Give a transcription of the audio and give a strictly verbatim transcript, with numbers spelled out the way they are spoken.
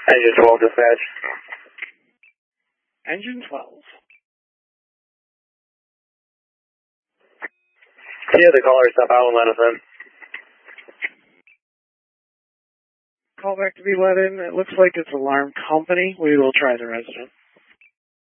Engine twelve dispatch. Engine twelve. Yeah, the caller step out and let us in. Call back to be let in. It looks like it's Alarm Company. We will try the resident.